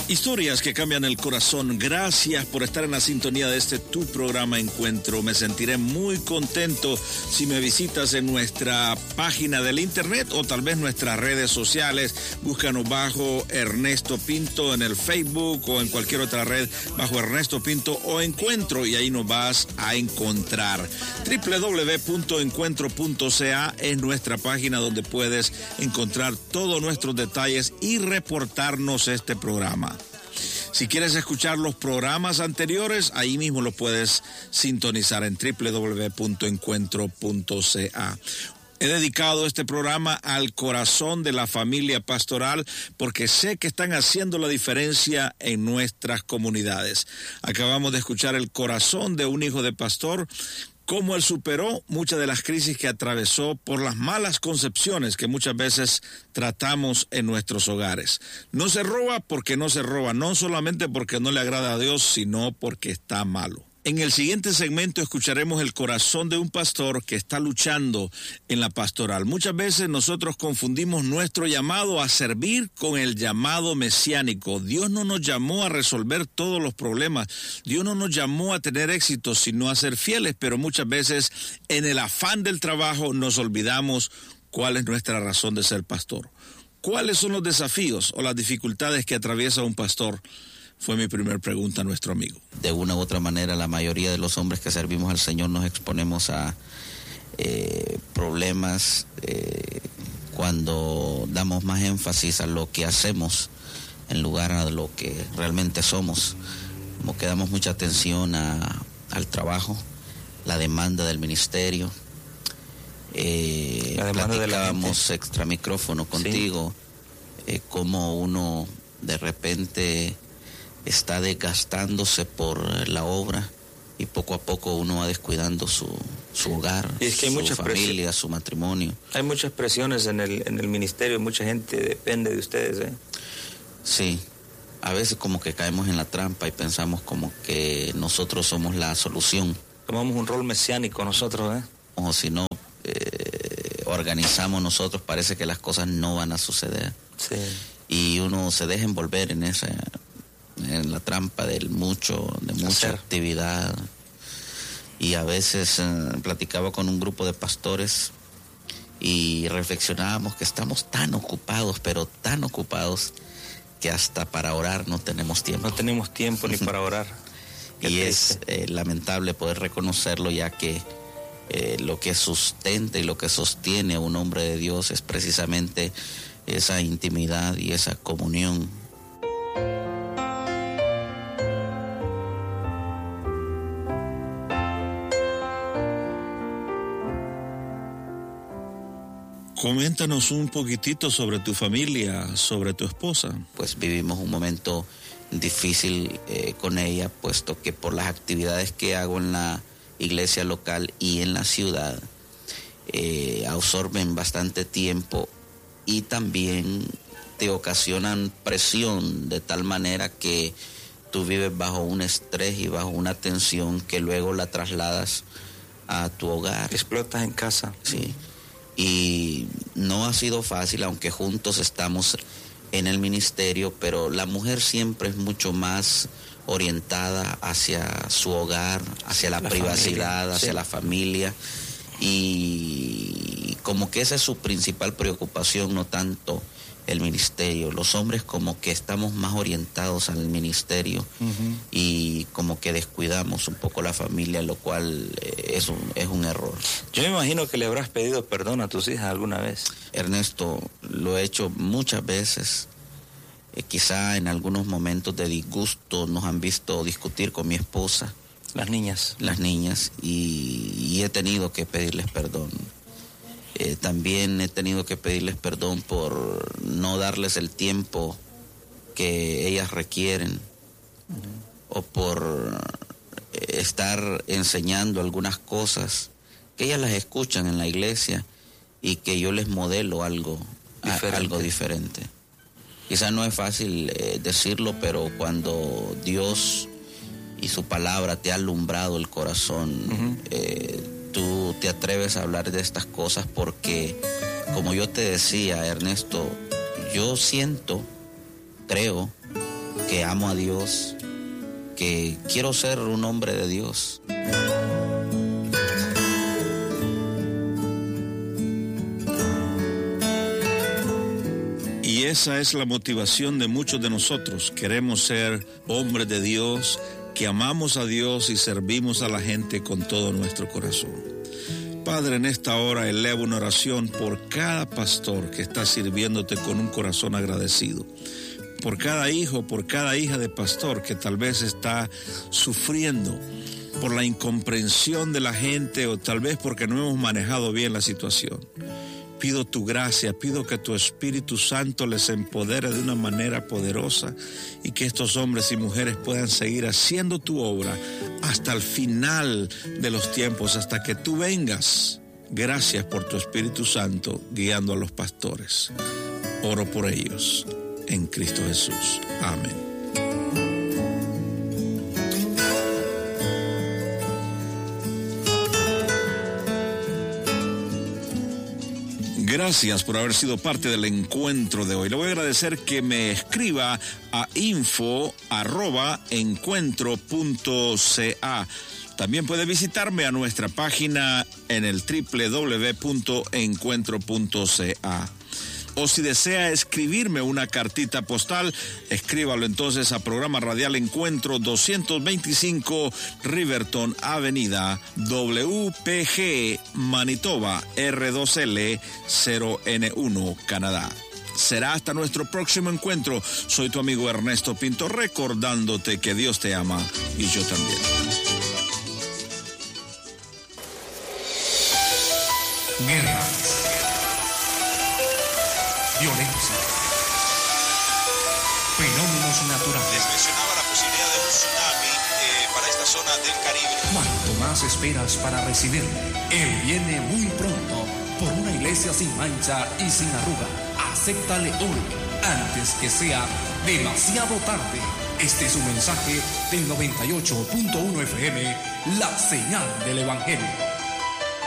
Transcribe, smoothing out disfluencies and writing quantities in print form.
Historias que cambian el corazón. Gracias por estar en la sintonía de este tu programa Encuentro. Me sentiré muy contento si me visitas en nuestra página del internet o tal vez nuestras redes sociales. Búscanos bajo Ernesto Pinto en el Facebook o en cualquier otra red bajo Ernesto Pinto o Encuentro, y ahí nos vas a encontrar. www.encuentro.ca es nuestra página donde puedes encontrar todos nuestros detalles y reportarnos este programa. Si quieres escuchar los programas anteriores, ahí mismo lo puedes sintonizar en www.encuentro.ca. He dedicado este programa al corazón de la familia pastoral porque sé que están haciendo la diferencia en nuestras comunidades. Acabamos de escuchar el corazón de un hijo de pastor, cómo él superó muchas de las crisis que atravesó por las malas concepciones que muchas veces tratamos en nuestros hogares. No se roba porque no se roba, no solamente porque no le agrada a Dios, sino porque está malo. En el siguiente segmento escucharemos el corazón de un pastor que está luchando en la pastoral. Muchas veces nosotros confundimos nuestro llamado a servir con el llamado mesiánico. Dios no nos llamó a resolver todos los problemas. Dios no nos llamó a tener éxito, sino a ser fieles, pero muchas veces en el afán del trabajo nos olvidamos cuál es nuestra razón de ser pastor. ¿Cuáles son los desafíos o las dificultades que atraviesa un pastor? Fue mi primera pregunta a nuestro amigo. De una u otra manera, la mayoría de los hombres que servimos al Señor nos exponemos a problemas cuando damos más énfasis a lo que hacemos en lugar a lo que realmente somos. Como que damos mucha atención al trabajo, la demanda del ministerio. Platicábamos extra micrófono contigo, sí. Cómo uno de repente está desgastándose por la obra y poco a poco uno va descuidando su hogar, y es que su familia, su matrimonio. Hay muchas presiones en el ministerio, mucha gente depende de ustedes, Sí, a veces como que caemos en la trampa y pensamos como que nosotros somos la solución. Tomamos un rol mesiánico nosotros, O si no organizamos nosotros, parece que las cosas no van a suceder. Sí. Y uno se deja envolver en la trampa de mucha actividad. Y a veces platicaba con un grupo de pastores y reflexionábamos que estamos tan ocupados, pero tan ocupados, que hasta para orar no tenemos tiempo. No tenemos tiempo ni para orar. Y es lamentable poder reconocerlo, ya que lo que sustenta y lo que sostiene a un hombre de Dios es precisamente esa intimidad y esa comunión. Coméntanos un poquitito sobre tu familia, sobre tu esposa. Pues vivimos un momento difícil con ella, puesto que por las actividades que hago en la iglesia local y en la ciudad, absorben bastante tiempo y también te ocasionan presión, de tal manera que tú vives bajo un estrés y bajo una tensión que luego la trasladas a tu hogar. Explotas en casa. Sí. Y no ha sido fácil, aunque juntos estamos en el ministerio, pero la mujer siempre es mucho más orientada hacia su hogar, hacia la privacidad, familia, hacia la familia, y como que esa es su principal preocupación, no tanto el ministerio. Los hombres como que estamos más orientados al ministerio, y como que descuidamos un poco la familia, lo cual es un error. Yo me imagino que le habrás pedido perdón a tus hijas alguna vez. Ernesto, lo he hecho muchas veces. Quizá en algunos momentos de disgusto nos han visto discutir con mi esposa. Las niñas, y he tenido que pedirles perdón. También he tenido que pedirles perdón por no darles el tiempo que ellas requieren, o por estar enseñando algunas cosas que ellas las escuchan en la iglesia y que yo les modelo algo diferente. Quizás no es fácil decirlo, pero cuando Dios y su palabra te ha alumbrado el corazón, tú te atreves a hablar de estas cosas porque, como yo te decía, Ernesto, yo creo que amo a Dios, que quiero ser un hombre de Dios. Y esa es la motivación de muchos de nosotros. Queremos ser hombres de Dios, que amamos a Dios y servimos a la gente con todo nuestro corazón. Padre, en esta hora elevo una oración por cada pastor que está sirviéndote con un corazón agradecido. Por cada hijo, por cada hija de pastor que tal vez está sufriendo por la incomprensión de la gente o tal vez porque no hemos manejado bien la situación. Pido tu gracia, pido que tu Espíritu Santo les empodere de una manera poderosa y que estos hombres y mujeres puedan seguir haciendo tu obra hasta el final de los tiempos, hasta que tú vengas. Gracias por tu Espíritu Santo guiando a los pastores. Oro por ellos en Cristo Jesús. Amén. Gracias por haber sido parte del encuentro de hoy. Le voy a agradecer que me escriba a info@encuentro.ca. También puede visitarme a nuestra página en el www.encuentro.ca. O si desea escribirme una cartita postal, escríbalo entonces a Programa Radial Encuentro 225 Riverton Avenida, WPG, Manitoba, R2L 0N1, Canadá. Será hasta nuestro próximo encuentro. Soy tu amigo Ernesto Pinto, recordándote que Dios te ama y yo también. Guerra, violencia, fenómenos naturales. Les mencionaba la posibilidad de un tsunami para esta zona del Caribe. Cuanto más esperas para recibirlo, Él viene muy pronto por una iglesia sin mancha y sin arruga. Acéptale hoy, antes que sea demasiado tarde. Este es un mensaje del 98.1 FM, la señal del Evangelio.